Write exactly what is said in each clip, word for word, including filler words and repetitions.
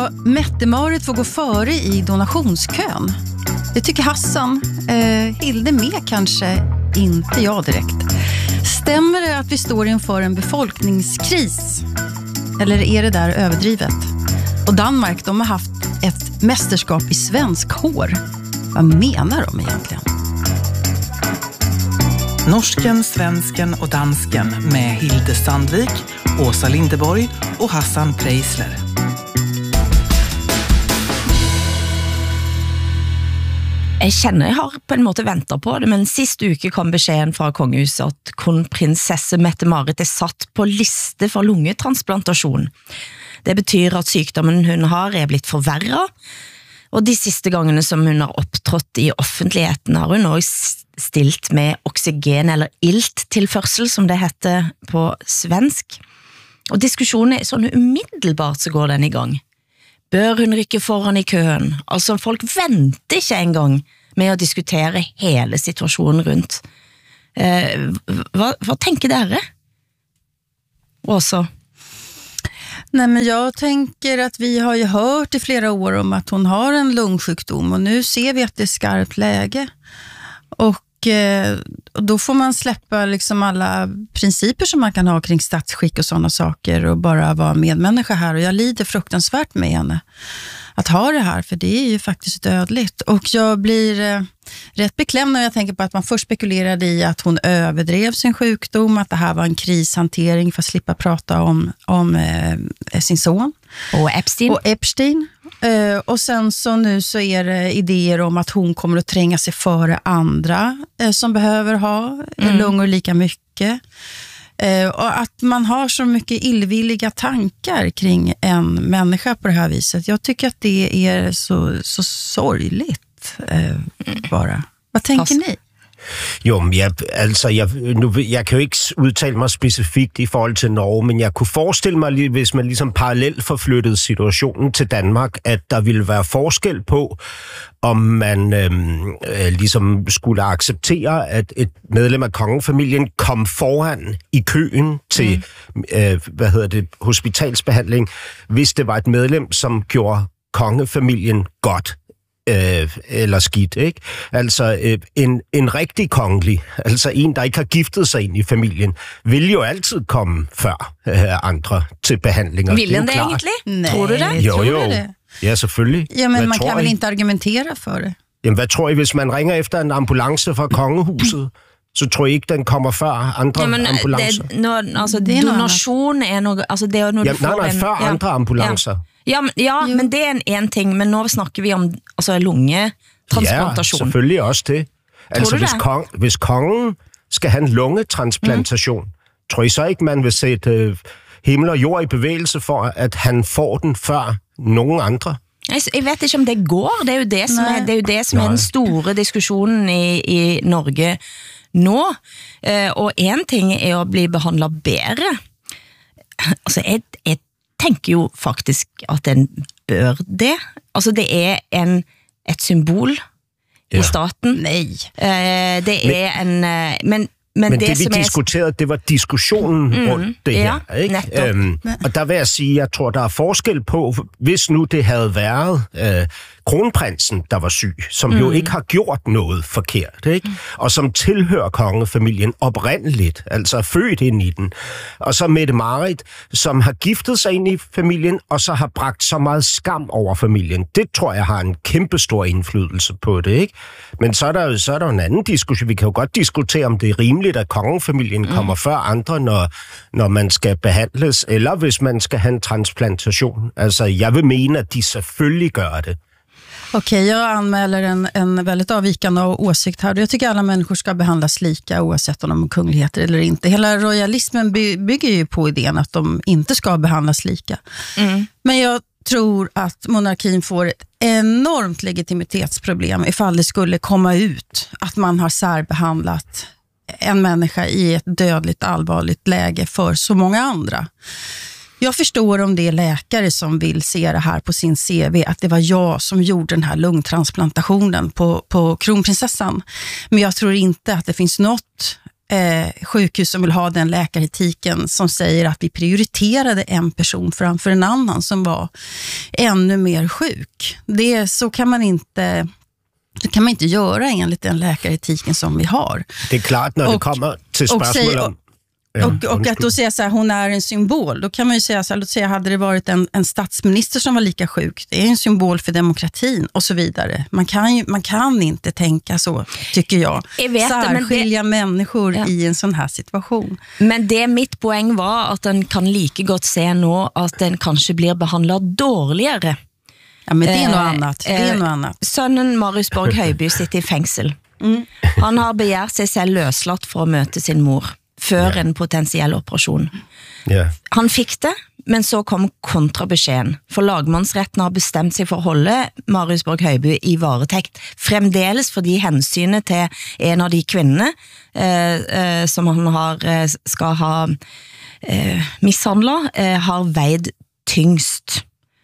Mette-Marit får gå före i donationskön. Det tycker Hassan. Eh, Hilde med kanske, inte jag direkt. Stämmer det att vi står inför en befolkningskris? Eller är det där överdrivet? Och Danmark, de har haft ett mästerskap i svensk hår. Vad menar de egentligen? Norsken, svensken och dansken med Hilde Sandvik, Åsa Lindeborg och Hassan Preisler. Jeg kjenner jeg har på en måte ventet på det, men sist uke kom beskjeden fra kongehuset at kronprinsesse Mette-Marit er satt på liste for lungetransplantasjon. Det betyr at sykdommen hun har er blitt forverret, og de siste gangene som hun har opptrådt i offentligheten har hun også stilt med oksygen eller ilttilførsel, som det heter på svensk. Og diskusjonen er sånn umiddelbart så går den i gang. Bør hun rykke foran i køen? Altså, folk venter ikke engang med å diskutere hele situasjonen rundt. Eh, hva, vad tänker dere? Åsa? Nej, men jag tänker att vi har ju hört i flera år om att hon har en lungsjukdom och nu ser vi att det är skarpt läge. Och eh, då får man släppa liksom alla principer som man kan ha kring statsskick och sådana saker och bara vara medmänniska här. Och jag lider fruktansvärt med henne att ha det här, för det är ju faktiskt dödligt. Och jag blir eh, rätt beklämd när jag tänker på att man först spekulerade i att hon överdrev sin sjukdom, att det här var en krishantering för att slippa prata om, om eh, sin son. Och Epstein. Och Epstein. Uh, och sen så nu så är det idéer om att hon kommer att tränga sig före andra uh, som behöver ha mm. lungor lika mycket. Uh, och att man har så mycket illvilliga tankar kring en människa på det här viset. Jag tycker att det är så, så sorgligt uh, bara. Vad tänker ni? Jo, men jeg, altså, jeg, nu, jeg kan jo ikke udtale mig specifikt i forhold til Norge, men jeg kunne forestille mig, hvis man ligesom parallelt forflyttede situationen til Danmark, at der ville være forskel på, om man øhm, øh, ligesom skulle acceptere, at et medlem af kongefamilien kom foran i køen til mm. øh, hvad hedder det, hospitalsbehandling, hvis det var et medlem, som gjorde kongefamilien godt. Øh, eller skidt, ikke? Altså, øh, en, en rigtig kongelig, altså en, der ikke har giftet sig ind i familien, vil jo altid komme før øh, andre til behandlinger. Vil den det egentlig? Nej, tror du det? Jo, tror jo. Du det? Ja, selvfølgelig. Ja, men hvad man kan vel I? inte argumentera för det? Jamen, hvad tror I, hvis man ringer efter en ambulance fra kongehuset, så tror I ikke, den kommer før andre ja, men ambulancer? Det, no, altså, det er donation er noe, altså det er når ja, du får nej, nej, en... før ja, andre ambulancer. Ja. Ja, men, ja men det er en, en ting, men nå snakker vi om altså, lungetransplantasjon. Ja, selvfølgelig også det. Altså, hvis, kong, hvis kongen skal have en lungetransplantation, mm. tror I så ikke, man vil sætte øh, himmel og jord i bevægelse for, at han får den før nogen andre? Jeg, jeg vet ikke om det går. Det er jo det som, er, det er, jo det som er den store diskussionen i, i Norge nå. Uh, og en ting er å bli behandlet bedre. Altså, jeg, jeg tenker jo faktisk at den bør det. Altså, det er en, et symbol ja. I staten. Nej. Uh, det er men, en... Uh, men Men, Men det, det vi som diskuterede, det var diskussionen mm, rundt det ja, her. Ikke? Øhm, og der vil jeg sige, jeg tror, der er forskel på, hvis nu det havde været øh, kronprinsen, der var syg, som mm. jo ikke har gjort noget forkert, ikke? Mm. Og som tilhører kongefamilien oprindeligt, altså er født ind i den. Og så Mette-Marit, som har giftet sig ind i familien, og så har bragt så meget skam over familien. Det tror jeg har en kæmpe stor indflydelse på det, ikke? Men så er der jo så er der en anden diskussion. Vi kan jo godt diskutere, om det er rimeligt, at kongefamilien mm. kommer før andre, når, når man skal behandles, eller hvis man skal have en transplantation. Altså, jeg vil mene, at de selvfølgelig gør det. Okej, jag anmäler en, en väldigt avvikande åsikt här. Jag tycker alla människor ska behandlas lika oavsett om de är kungligheter eller inte. Hela royalismen by, bygger ju på idén att de inte ska behandlas lika. Mm. Men jag tror att monarkin får ett enormt legitimitetsproblem ifall det skulle komma ut att man har särbehandlat en människa i ett dödligt allvarligt läge för så många andra. Jag förstår om det är läkare som vill se det här på sin C V, att det var jag som gjorde den här lungtransplantationen på, på kronprinsessan. Men jag tror inte att det finns något eh, sjukhus som vill ha den läkaretiken som säger att vi prioriterade en person framför en annan som var ännu mer sjuk. Det, så kan man inte... Det kan man inte göra enligt den läkaretiken som vi har. Det är klart när det och, kommer till spörsmål om... Ja, och, och att då säga så här, hon är en symbol. Då kan man ju säga så här, låt säga hade det varit en, en statsminister som var lika sjuk. Det är en symbol för demokratin och så vidare. Man kan, ju, man kan inte tänka så, tycker jag. jag vet Särskilja det, men det, människor ja. i en sån här situation. Men det mitt poäng var att den kan lika gott se nu att den kanske blir behandlad dåligare. Ja, men det är eh, något annat. Det är eh, något annat. Sønnen Marius Borg Høiby sitter i fängsel. Mm. Han har begärt sig selv løslatt for å møte sin mor før yeah. en potentiell operation. Yeah. Han fick det, men så kom kontrabeskjeden. For lagmannsretten har bestemt sig for å holde Marius Borg Høiby i varetekt. Fremdeles fordi hensynet til en av de kvinnerne eh, eh, som han har, eh, skal ha eh, mishandlet, eh, har veid tyngst.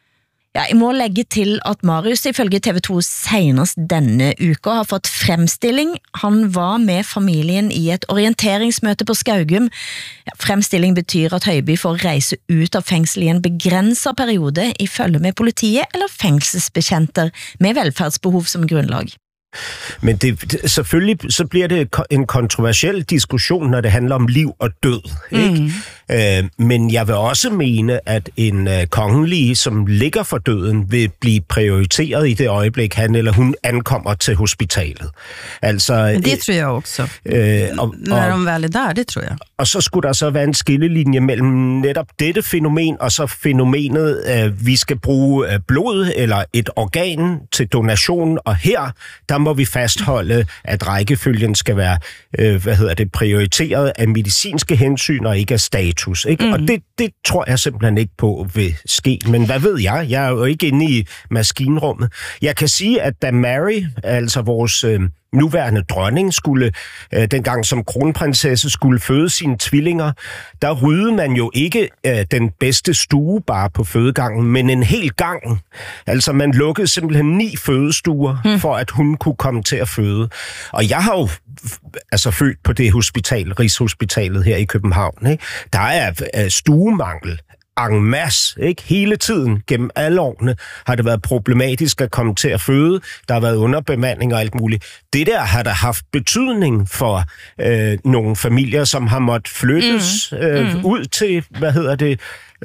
Ja, jeg må legge til at Marius ifølge T V to senest denne uka har fått fremstilling. Han var med familien i et orienteringsmøte på Skaugum. Ja, fremstilling betyr at Høiby får reise ut av fengsel i en begrenset periode i følge med politiet eller fengselsbetjenter med velfærdsbehov som grundlag. Men det, det, selvfølgelig så bliver det en kontroversiel diskussion, når det handler om liv og død. Ikke? Mm. Øh, men jeg vil også mene, at en øh, kongelig, som ligger for døden, vil blive prioriteret i det øjeblik, han eller hun ankommer til hospitalet. Altså, det tror jeg også. Øh, og, når de vel er der, det tror jeg. Og så skulle der så være en skillelinje mellem netop dette fænomen, og så fænomenet, øh, vi skal bruge øh, blod eller et organ til donation, og her, der må vi fastholde, at rækkefølgen skal være øh, hvad hedder det, prioriteret af medicinske hensyn og ikke af status. Ikke? Mm. Og det, det tror jeg simpelthen ikke på vil ske. Men hvad ved jeg? Jeg er jo ikke inde i maskinrummet. Jeg kan sige, at da Mary, altså vores øh, nuværende dronning, skulle øh, dengang som kronprinsesse skulle føde sine tvillinger, der ryddede man jo ikke øh, den bedste stue bare på fødegangen, men en hel gang. Altså man lukkede simpelthen ni fødestuer, hmm. for at hun kunne komme til at føde. Og jeg har jo altså født på det hospital, Rigshospitalet her i København. Ikke? Der er øh, stuemangel en masse, ikke? Hele tiden, gennem alle årene, har det været problematisk at komme til at føde. Der har været underbemanding og alt muligt. Det der har der haft betydning for øh, nogle familier, som har måttet flyttes mm. Øh, mm. ud til, hvad hedder det,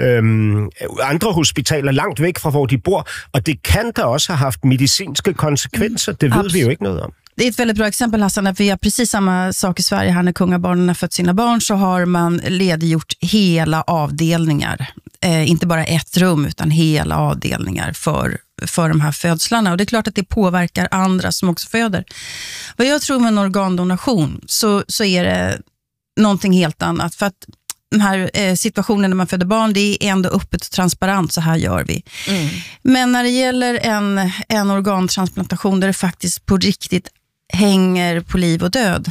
Øhm, andre hospitaler langt væk fra, hvor de bor. Og det kan da også have haft medicinske konsekvenser. Det ved Absolut. vi jo ikke noget om. Det är ett väldigt bra exempel, Hassan, att vi har precis samma sak i Sverige. Här när kungabarnen har fött sina barn så har man lediggjort hela avdelningar. Eh, inte bara ett rum utan hela avdelningar för, för de här födslarna. Och det är klart att det påverkar andra som också föder. Vad jag tror med en organdonation så, så är det någonting helt annat. För att den här eh, situationen när man föder barn, det är ändå öppet och transparent, så här gör vi. Mm. Men när det gäller en, en organtransplantation där det faktiskt på riktigt hänger på liv och död,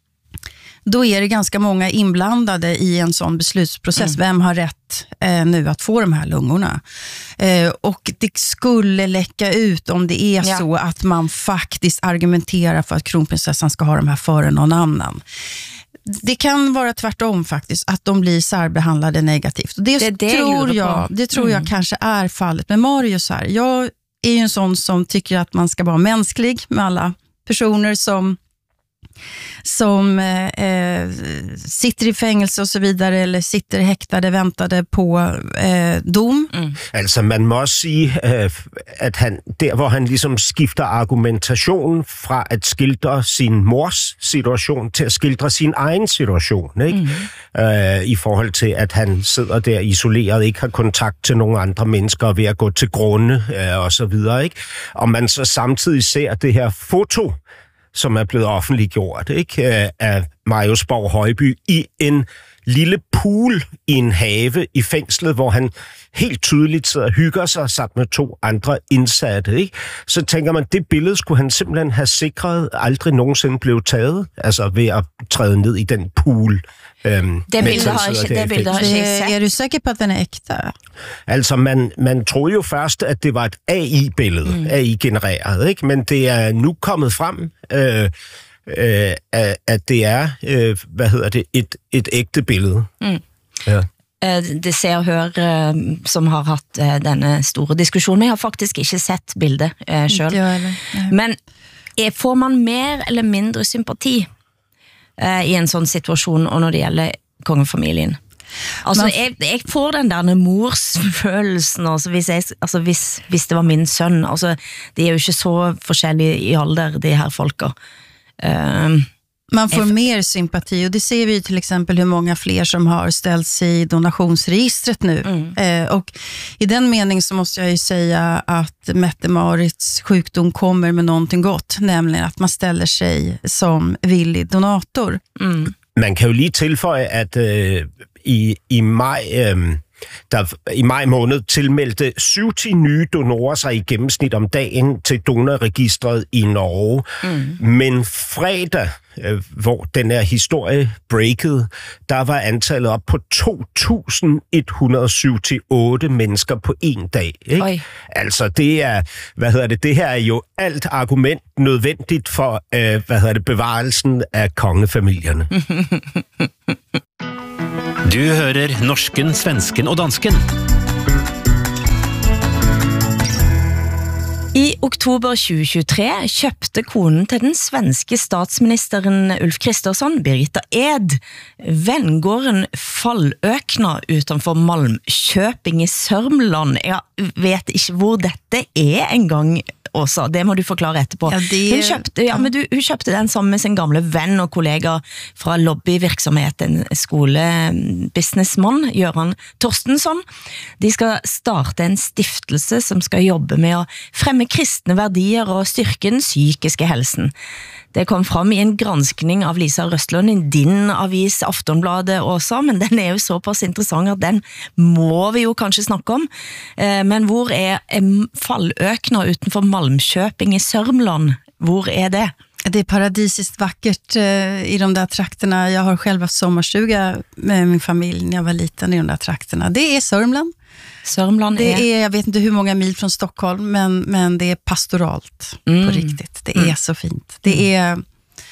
då är det ganska många inblandade i en sån beslutsprocess. Mm. Vem har rätt eh, nu att få de här lungorna? Eh, och det skulle läcka ut om det är ja. så att man faktiskt argumenterar för att kronprinsessan ska ha de här före någon annan. Det kan vara tvärtom faktiskt, att de blir särbehandlade negativt. Och det, det, det tror jag, det tror jag mm. kanske är fallet med Marius här. Jag är ju en sån som tycker att man ska vara mänsklig med alla personer som som eh, sitter i fængsel og så videre, eller sitter hægtede, ventede på eh, dom. Mm. Altså, man må også sige, at han, der hvor han ligesom skifter argumentation fra at skildre sin mors situation til at skildre sin egen situation, ikke? Mm. Øh, i forhold til, at han sidder der isoleret, ikke har kontakt til nogle andre mennesker, og ved at gå til grunde, øh, og så videre, ikke? Og man så samtidig ser det her foto, som er blevet offentliggjort, ikke? Af Marius Borg Høiby i en lille pool i en have i fængslet, hvor han helt tydeligt sidder og hygger sig sammen med to andre indsatte, ikke? Så tænker man, det billede skulle han simpelthen have sikret, aldrig nogensinde blev taget, altså ved at træde ned i den pool. Øhm, det billede har ikke, det billede har ikke sagt. Er du sikker på, at den er ægte? Altså, man, man troede jo først, at det var et A I-billede, mm. A I-genereret, ikke? Men det er nu kommet frem, øh, øh, at det er, øh, hvad hedder det, et, et ægte billede. Mm. Ja. Det ser og hør som har hatt denne store diskusjonen. Jeg har faktisk ikke sett bildet selv. Men får man mer eller mindre sympati i en sånn situasjon, og når det gjelder kongefamilien? Altså, jeg, jeg får den der morsfølelsen, altså, hvis, jeg, altså, hvis, hvis det var min sønn. Altså, de er jo ikke så forskjellige i alder, de her folka. Um, Man får mer sympati, och det ser vi till exempel hur många fler som har ställts i donationsregistret nu. Mm. Eh, och i den mening så måste jag ju säga att Mette-Marits sjukdom kommer med någonting gott, nämligen att man ställer sig som villig donator. Mm. Man kan jo lige tilføje, at øh, i, i maj... Øh, Der i maj måned tilmeldte syvogtyve nye donorer sig i gennemsnit om dagen til donorregistret i Norge. Mm. Men fredag, hvor den her historie breakede, der var antallet op på to tusind et hundrede og syvogtyve mennesker på en dag. Ikke? Altså det er, hvad hedder det, det her er jo alt argument nødvendigt for, øh, hvad hedder det, bevarelsen af kongefamilierne. Du hører norsken, svensken og dansken. I oktober tjue tjuetre kjøpte konen til den svenske statsministeren Ulf Kristersson, Birgitta Ed, vengården Falløkna utenfor Malmköping i Sørmland. Jeg vet ikke hvor dette er engang, Åsa, det må du forklare etterpå. Ja, det... hun, kjøpte, ja, men du, hun kjøpte den sammen med sin gamle venn og kollega fra lobbyvirksomheten, skolebusinessmann, Göran Torstensson. De skal starte en stiftelse som skal jobbe med å fremme kristne verdier og styrke den psykiske helsen. Det kom fram i en granskning av Lisa Røstlund i din avis Aftonbladet også, men den er jo såpass interessant at den må vi jo kanskje snakke om. Men hvor er Falløkna utenfor Malmköping i Sørmland? Hvor är det? Det är paradisiskt vackert eh, i de där trakterna. Jag har själv haft sommarstuga med min familj när jag var liten i de där trakterna. Det är Sörmland. Sörmland det är... är, jag vet inte hur många mil från Stockholm, men, men det är pastoralt mm. på riktigt. Det mm. är så fint. Det är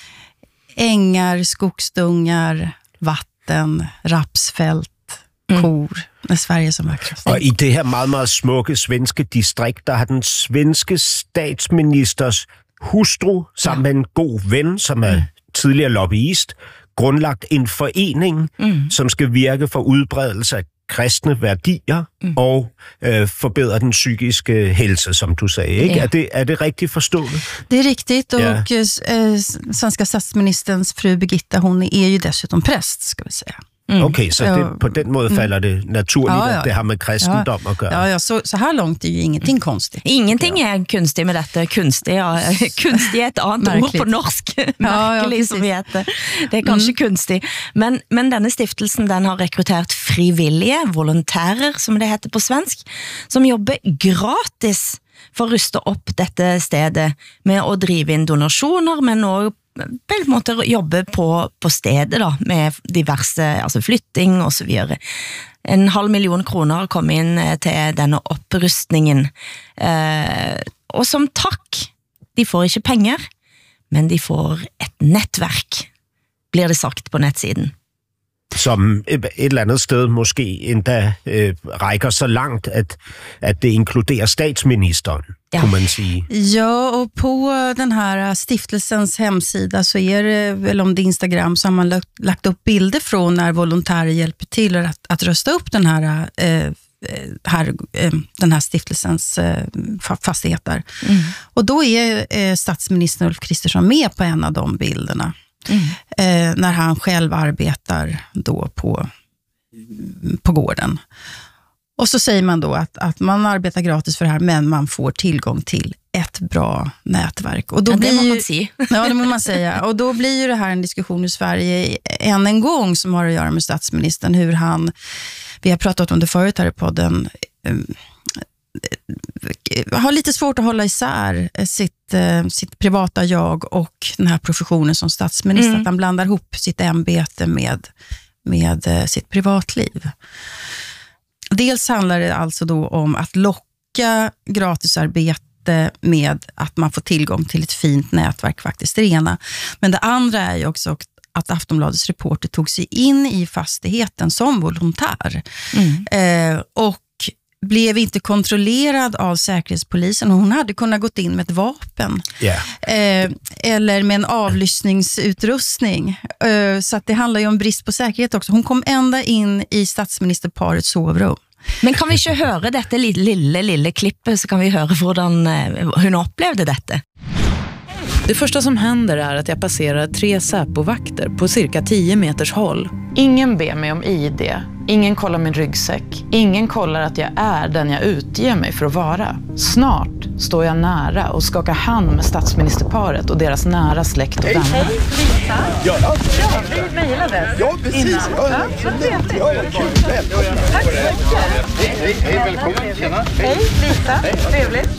ängar, skogsdungar, vatten, rapsfält, mm. kor. Med Sverige som vackrast. Og i det her meget, meget smukke svenske distrikt, der har den svenske statsministers hustru, sammen med en god ven, som er tidligere lobbyist, grundlagt en forening, mm. som skal virke for udbredelse af kristne værdier mm. og øh, forbedre den psykiske helse, som du sagde. Ikke? Ja. Er, det, er det rigtigt forstået? Det är riktigt, och ja. eh, svenska statsministerns fru Birgitta, hon är ju dessutom präst, ska vi säga. Mm. Okay, så det, på den måde falder det naturligt, ja, ja. At det har med kristendom ja. at gøre. Ja, ja, så, så her langt er jo ingenting konstigt. Ingenting er kunstig med dette. Kunstig, ja. Kunstig er et annet ord på norsk. Merkelig, ja, ja, som vi heter. Det er kanskje mm. kunstig. Men, men denne stiftelsen, den har rekruttert frivillige, volontærer, som det heter på svensk, som jobber gratis for å ruste opp dette stedet med å drive inn donasjoner, men også på en måte jobbe på, på stedet da, med diverse, altså flytting og så videre. En halv million kroner kom inn til denne opprustningen. Eh, og som takk, de får ikke penger, men de får et nettverk, blir det sagt på nettsiden. Som et eller andet sted måske endda øh, rækker så langt, at, at det inkluderer statsministeren, ja. Kunne man sige. Ja, och på den här stiftelsens hemsida så är det väl om det Instagram så har man lagt, lagt upp bilder från när volontärer hjälper till att, att rösta upp den här, eh, här, eh, den här stiftelsens eh, fastigheter. Mm. Och då är eh, statsministern Ulf Kristersson med på en av de bilderna. Mm. Eh, när han själv arbetar då på, på gården. Och så säger man då att, att man arbetar gratis för det här, men man får tillgång till ett bra nätverk. Och då ja, blir det må ju, man säga. Ja, det må man säga. Och då blir ju det här en diskussion i Sverige än en gång som har att göra med statsministern. Hur han, vi har pratat om det förut här i podden, eh, har lite svårt att hålla isär sitt, sitt privata jag och den här professionen som statsminister. Mm. Att han blandar ihop sitt ämbete med, med sitt privatliv. Dels handlar det alltså då om att locka gratisarbete inte med att man får tillgång till ett fint nätverk faktiskt, det ena. Men det andra är ju också att Aftonbladets reporter tog sig in i fastigheten som volontär. Mm. Eh, och blev inte kontrollerad av säkerhetspolisen. Hon hade kunnat gått in med ett vapen. Yeah. Eh, eller med en avlyssningsutrustning. Eh, så att det handlar ju om brist på säkerhet också. Hon kom ända in i statsministerparets sovrum. Men kan vi inte höra detta lille, lille, lille klippet, så kan vi höra hur hon upplevde detta. Det första som händer är att jag passerar tre Säpo-vakter på cirka tio meters håll. Ingen ber mig om I D. Ingen kollar min ryggsäck. Ingen kollar att jag är den jag utger mig för att vara. Snart står jag nära och skakar hand med statsministerparet och deras nära släkt och vänner. Hej, hej, Lisa. Ja, ja, vi mejlade. Ja, precis. Ja, ja, så trevligt. Ja, tack så mycket. Hej, hej, välkommen. Tjena. Hej, Lisa. Trevligt.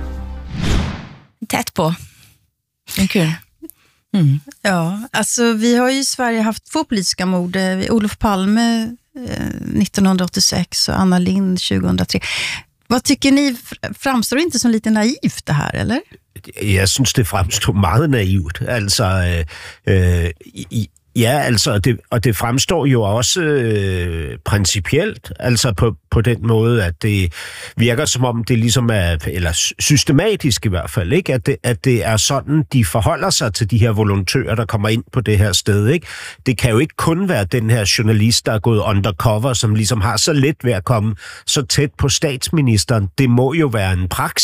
Tätt på. Kul. Mm. Ja, alltså vi har ju i Sverige haft två politiska mord. Olof Palme eh, nittonhundraåttiosex och Anna Lindh tjugohundratre. Vad tycker ni, framstår det inte som lite naivt det här, eller? Jag synes det framstår meget naivt. Altså, øh, øh, ja, altså, det, og det fremstår jo også øh, principielt, altså på, på den måde, at det virker som om det ligesom er, eller systematisk i hvert fald, ikke? At, det, at det er sådan, de forholder sig til de her volontører, der kommer ind på det her sted, ikke? Det kan jo ikke kun være den her journalist, der er gået undercover, som ligesom har så let ved at komme så tæt på statsministeren. Det må jo være en praksis.